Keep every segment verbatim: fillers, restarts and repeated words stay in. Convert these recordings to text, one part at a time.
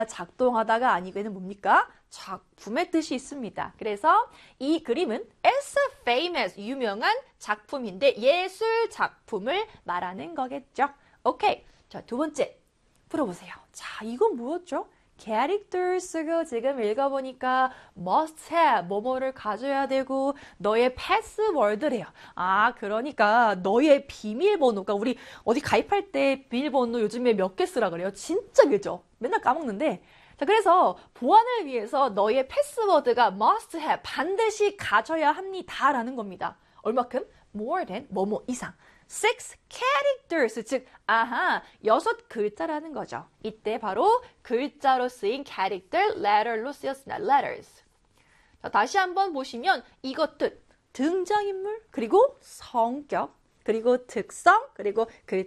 작동하다가 아니고 얘는 뭡니까? 작품의 뜻이 있습니다. 그래서 이 그림은 as famous, 유명한 작품인데 예술 작품을 말하는 거겠죠. 오케이. 자, 두 번째 풀어보세요. 자, 이건 뭐였죠? characters가 지금 읽어보니까 must have, 뭐뭐를 가져야 되고 너의 패스워드래요. 아, 그러니까 너의 비밀번호가 우리 어디 가입할 때 비밀번호 요즘에 몇 개 쓰라 그래요? 진짜 길죠? 맨날 까먹는데 자, 그래서 보안을 위해서 너의 패스워드가 must have, 반드시 가져야 합니다 라는 겁니다. 얼마큼? more than, 뭐뭐 이상. six characters, 즉, 아하, 여섯 글자라는 거죠. 이때 바로 글자로 쓰인 character, letter로 쓰였습니다. letters. 자, 다시 한번 보시면 이것 뜻, 등장인물, 그리고 성격, 그리고 특성, 그리고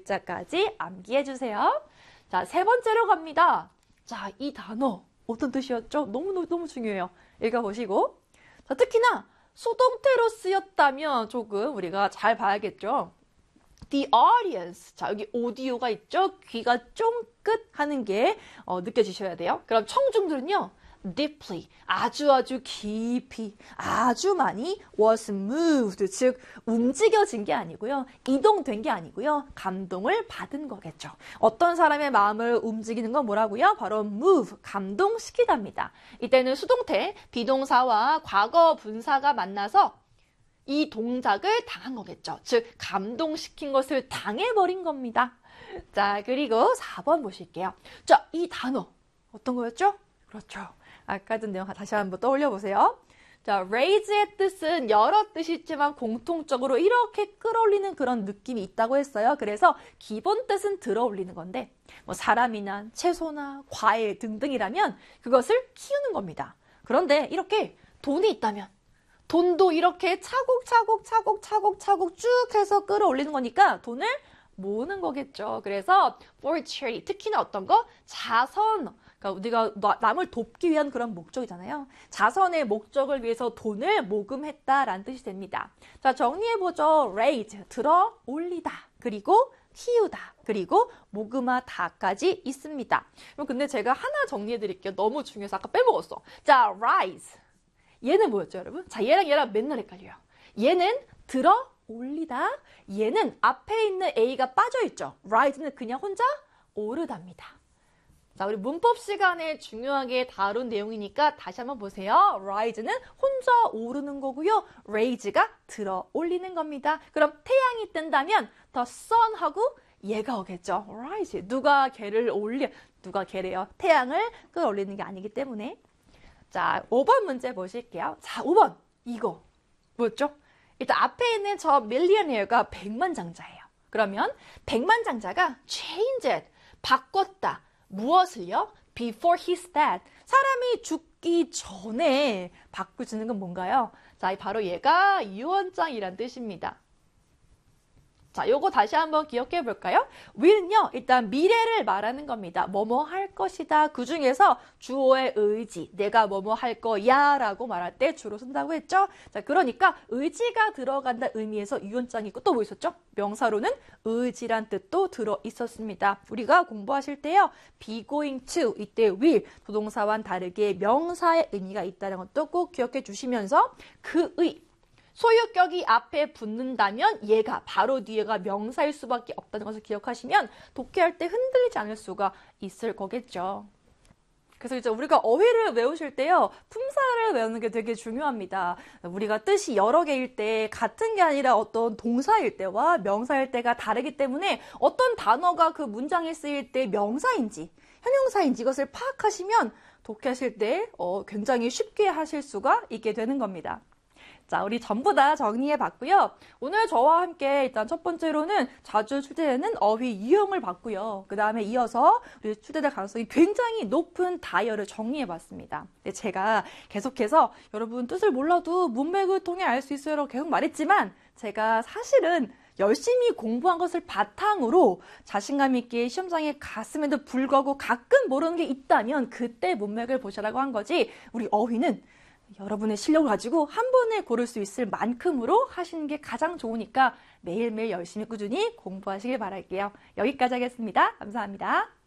글자까지 암기해주세요. 자, 세 번째로 갑니다. 자, 이 단어 어떤 뜻이었죠? 너무너무 너무 중요해요. 읽어보시고. 자, 특히나 수동태로 쓰였다면 조금 우리가 잘 봐야겠죠. The audience. 자, 여기 오디오가 있죠? 귀가 쫑긋 하는 게 어, 느껴지셔야 돼요. 그럼 청중들은요. deeply, 아주 아주 깊이, 아주 많이 was moved, 즉 움직여진 게 아니고요. 이동된 게 아니고요. 감동을 받은 거겠죠. 어떤 사람의 마음을 움직이는 건 뭐라고요? 바로 move, 감동시키답니다. 이때는 수동태, 비동사와 과거 분사가 만나서 이 동작을 당한 거겠죠. 즉 감동시킨 것을 당해버린 겁니다. 자, 그리고 사 번 보실게요. 자, 이 단어 어떤 거였죠? 그렇죠. 아까 전 내용 다시 한번 떠올려 보세요. 자, raise의 뜻은 여러 뜻이 있지만 공통적으로 이렇게 끌어올리는 그런 느낌이 있다고 했어요. 그래서 기본 뜻은 들어올리는 건데 뭐 사람이나 채소나 과일 등등이라면 그것을 키우는 겁니다. 그런데 이렇게 돈이 있다면 돈도 이렇게 차곡차곡 차곡차곡 차곡 쭉 해서 끌어올리는 거니까 돈을 모으는 거겠죠. 그래서 for charity, 특히나 어떤 거? 자선. 그러니까 우리가 남을 돕기 위한 그런 목적이잖아요. 자선의 목적을 위해서 돈을 모금했다라는 뜻이 됩니다. 자, 정리해보죠. raise, 들어 올리다. 그리고 키우다. 그리고 모금하다까지 있습니다. 근데 제가 하나 정리해드릴게요. 너무 중요해서 아까 빼먹었어. 자, rise. 얘는 뭐였죠, 여러분? 자, 얘랑 얘랑 맨날 헷갈려요. 얘는 들어 올리다. 얘는 앞에 있는 A가 빠져있죠. rise는 그냥 혼자 오르답니다. 자, 우리 문법 시간에 중요하게 다룬 내용이니까 다시 한번 보세요. rise는 혼자 오르는 거고요. raise가 들어 올리는 겁니다. 그럼 태양이 뜬다면 the sun하고 얘가 오겠죠. rise. 누가 걔를 올려, 누가 걔래요. 태양을 끌어올리는 게 아니기 때문에. 자, 오 번 문제 보실게요. 자, 오 번. 이거. 뭐였죠? 일단 앞에 있는 저 millionaire가 백만장자예요. 그러면 백만장자가 changed, 바꿨다. 무엇을요? Before his death. 사람이 죽기 전에 바꾸지는 건 뭔가요? 자, 바로 얘가 유언장이란 뜻입니다. 자, 요거 다시 한번 기억해 볼까요? will은요, 일단 미래를 말하는 겁니다. 뭐뭐 할 것이다. 그 중에서 주어의 의지, 내가 뭐뭐 할 거야 라고 말할 때 주로 쓴다고 했죠? 자, 그러니까 의지가 들어간다 의미에서 유언장이 있고 또 뭐 있었죠? 명사로는 의지란 뜻도 들어 있었습니다. 우리가 공부하실 때요, be going to, 이때 will, 부동사와는 다르게 명사의 의미가 있다는 것도 꼭 기억해 주시면서 그의, 소유격이 앞에 붙는다면 얘가 바로 뒤에가 명사일 수밖에 없다는 것을 기억하시면 독해할 때 흔들리지 않을 수가 있을 거겠죠. 그래서 이제 우리가 어휘를 외우실 때요, 품사를 외우는 게 되게 중요합니다. 우리가 뜻이 여러 개일 때 같은 게 아니라 어떤 동사일 때와 명사일 때가 다르기 때문에 어떤 단어가 그 문장에 쓰일 때 명사인지 형용사인지 이것을 파악하시면 독해하실 때 어, 굉장히 쉽게 하실 수가 있게 되는 겁니다. 자, 우리 전부 다 정리해 봤고요. 오늘 저와 함께 일단 첫 번째로는 자주 출제되는 어휘 유형을 봤고요. 그 다음에 이어서 우리 출제될 가능성이 굉장히 높은 다이어를 정리해 봤습니다. 근데 제가 계속해서 여러분 뜻을 몰라도 문맥을 통해 알 수 있어요라고 계속 말했지만 제가 사실은 열심히 공부한 것을 바탕으로 자신감 있게 시험장에 갔음에도 불구하고 가끔 모르는 게 있다면 그때 문맥을 보시라고 한 거지, 우리 어휘는 여러분의 실력을 가지고 한 번에 고를 수 있을 만큼으로 하시는 게 가장 좋으니까 매일매일 열심히 꾸준히 공부하시길 바랄게요. 여기까지 하겠습니다. 감사합니다.